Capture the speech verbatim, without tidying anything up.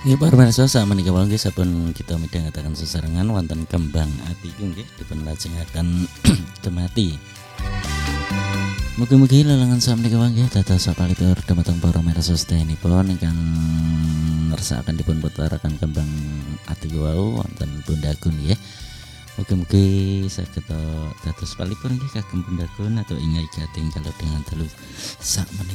Nggih para pamirsa sakmenika wae nggih sampun kita midhangetaken sesarengan wonten kembang atiku nggih dipun lajengaken temati. Mugi-mugi lelengan sakmenika wae nggih dados sapalitur dhumateng para pamirsa sedayanipun ingkang nersakaken dipun putaraken kembang atiku wau wonten Bundagun nggih. Mugi-mugi saged dados palipur nggih kagem Bundagun atau ingai gating kalau dengan telu sakmenika